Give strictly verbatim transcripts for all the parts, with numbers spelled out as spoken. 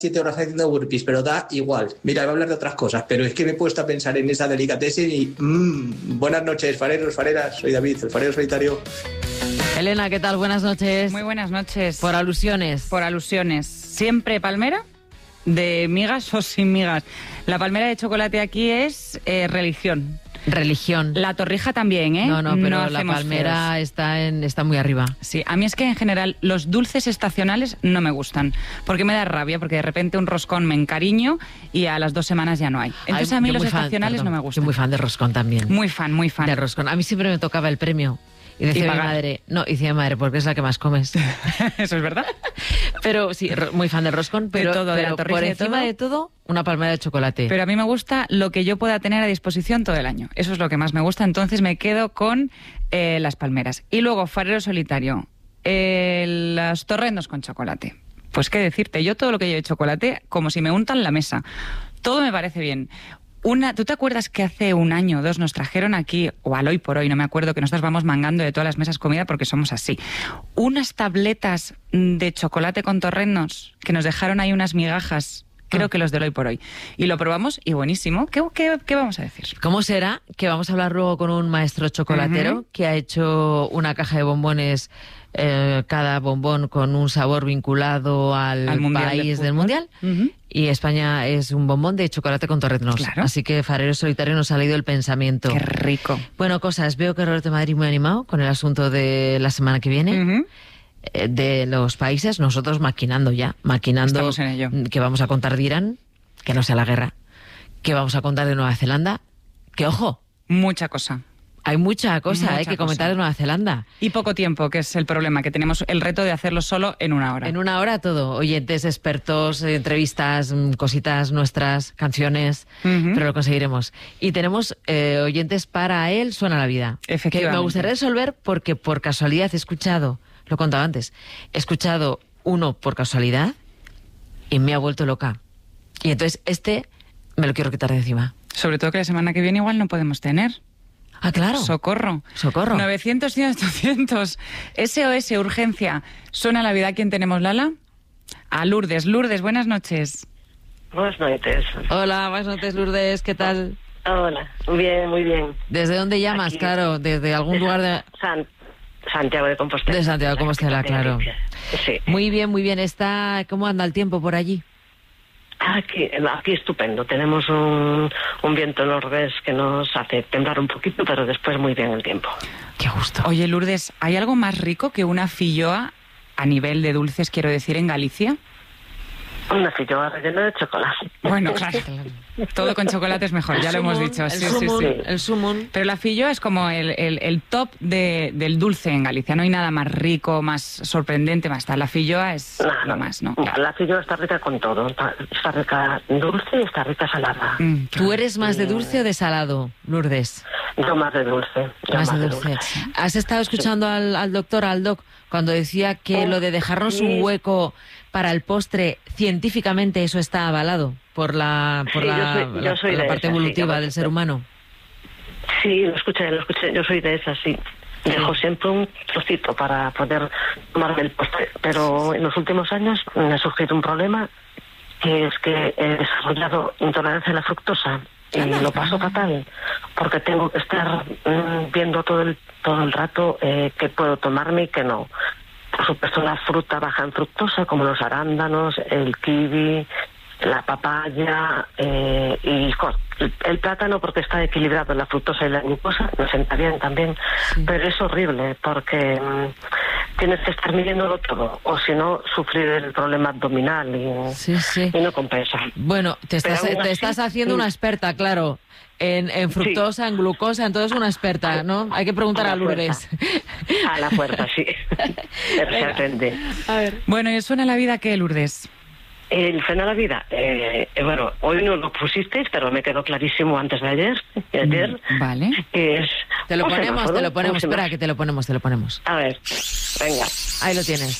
siete horas haciendo burpees, pero da igual. Mira, voy a hablar de otras cosas, pero es que me he puesto a pensar en esa delicatessen y... Mmm, buenas noches, fareros, fareras. Soy David, el farero solitario. Elena, ¿qué tal? Buenas noches. Muy buenas noches. Por alusiones. Por alusiones. ¿Siempre palmera? ¿De migas o sin migas? La palmera de chocolate aquí es eh, religión. Religión. La torrija también, ¿eh? No, no, pero no la palmera está, en, está muy arriba. Sí, a mí es que en general los dulces estacionales no me gustan, porque me da rabia, porque de repente un roscón me encariño y a las dos semanas ya no hay. Entonces Ay, a mí yo los muy fan, estacionales perdón, no me gustan. Soy muy fan de roscón también. Muy fan, muy fan. De roscón. A mí siempre me tocaba el premio. Y decía ¿Y mi madre, no, y decía mi madre, porque es la que más comes. Eso es verdad. Pero sí, muy fan del roscón, pero, de todo, de pero la torrija por y de encima todo. de todo, una palmera de chocolate. Pero a mí me gusta lo que yo pueda tener a disposición todo el año. Eso es lo que más me gusta, entonces me quedo con eh, las palmeras. Y luego, farero solitario, eh, los torrendos con chocolate. Pues qué decirte, yo todo lo que lleve chocolate, como si me untan la mesa. Todo me parece bien. Una, ¿tú te acuerdas que hace un año o dos nos trajeron aquí, o al hoy por hoy, no me acuerdo, que nosotros vamos mangando de todas las mesas comida porque somos así, unas tabletas de chocolate con torrendos que nos dejaron ahí unas migajas, creo ah. que los del hoy por hoy, y lo probamos y buenísimo. ¿Qué, qué, qué vamos a decir? ¿Cómo será? Que vamos a hablar luego con un maestro chocolatero uh-huh. que ha hecho una caja de bombones, eh, cada bombón con un sabor vinculado al, al mundial país de del mundial. Uh-huh. Y España es un bombón de chocolate con torrendos. Claro. Así que farero solitario nos ha leído el pensamiento. ¡Qué rico! Bueno, cosas. Veo que Roberto Madrid muy animado con el asunto de la semana que viene. Uh-huh. eh, de los países, nosotros maquinando ya. Maquinando. Estamos en ello. Que vamos a contar de Irán, que no sea la guerra. Que vamos a contar de Nueva Zelanda. Que, ojo. Mucha cosa. Hay mucha cosa mucha hay que cosa. comentar de Nueva Zelanda. Y poco tiempo, que es el problema, que tenemos el reto de hacerlo solo en una hora. En una hora todo. Oyentes, expertos, entrevistas, cositas nuestras, canciones, uh-huh. pero lo conseguiremos. Y tenemos eh, oyentes para él Suena la Vida. Efectivamente. Que me gustaría resolver porque por casualidad he escuchado, lo contaba antes, he escuchado uno por casualidad y me ha vuelto loca. Y entonces este me lo quiero quitar de encima. Sobre todo que la semana que viene igual no podemos tener. Ah, claro. Socorro. Socorro. novecientos, cien, ochocientos. S O S, urgencia. ¿Suena la vida? ¿Quién tenemos, Lala? A Lourdes. Lourdes, buenas noches. Buenas noches. Hola, buenas noches, Lourdes. ¿Qué tal? Hola, bien, muy bien. ¿Desde dónde llamas? Aquí, claro, desde algún de lugar de... San... Santiago de Compostela. De Santiago de Compostela, claro. Sí. Muy bien, muy bien. Está... ¿Cómo anda el tiempo por allí? Aquí, aquí estupendo. Tenemos un, un viento nordés que nos hace temblar un poquito, pero después muy bien el tiempo. Qué gusto. Oye, Lourdes, ¿hay algo más rico que una filloa a nivel de dulces, quiero decir, en Galicia? Una filloa rellena de chocolate. Bueno, claro. Todo con chocolate es mejor, ya lo hemos dicho. El sí, sumun, sí, sí. El sumun. Pero la filloa es como el, el, el top de, del dulce en Galicia. No hay nada más rico, más sorprendente, más tal. La filloa es no, lo no, más, ¿no? Claro. La filloa está rica con todo. Está rica dulce y está rica salada. Mm, ¿Tú eres más de dulce o de salado, Lourdes? Yo más de dulce. Yo Más, más de de dulce. dulce. ¿Has estado escuchando sí. al, al doctor, al doc, cuando decía que oh, lo de dejarnos sí. un hueco para el postre, científicamente eso está avalado por la, por sí, la, yo soy, yo la, soy la parte esa, evolutiva sí, del ser humano? Sí, lo escuché, lo escuché. Yo soy de esas, sí. sí. Dejo siempre un trocito para poder tomarme el postre. Pero en los últimos años me ha surgido un problema, que es que he desarrollado intolerancia a la fructosa. Y lo paso fatal, porque tengo que estar mmm, viendo todo el todo el rato eh, qué puedo tomarme y qué no. Por supuesto, la fruta baja en fructosa, como los arándanos, el kiwi, la papaya eh, y el, el plátano, porque está equilibrado la fructosa y la glucosa, me sienta bien también, sí. Pero es horrible porque mmm, tienes que estar midiéndolo todo, o si no, sufrir el problema abdominal y, sí, sí. y no compensa. Bueno, te estás, te así, estás haciendo sí. una experta, claro. En, en fructosa, sí. en glucosa, entonces una experta, ¿no? Hay que preguntar a, a Lourdes. A la fuerza, sí. Exactamente. A ver. Bueno, ¿y suena la vida qué, Lourdes? El Suena la vida. Eh, bueno, hoy no lo pusisteis, pero me quedó clarísimo antes de ayer. De ayer vale. Que es... Te lo ponemos, te lo ponemos. Espera, que te lo ponemos, te lo ponemos. A ver, venga. Ahí lo tienes.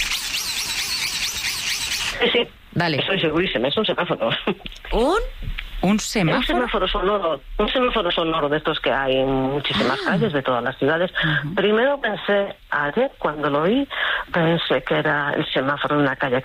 Sí, sí. Dale. Estoy segurísima, es un semáforo. ¿Un? ¿Un semáforo? Un semáforo sonoro, un semáforo sonoro de estos que hay en muchísimas ah. calles de todas las ciudades. Uh-huh. Primero pensé, ayer cuando lo oí, pensé que era el semáforo de una calle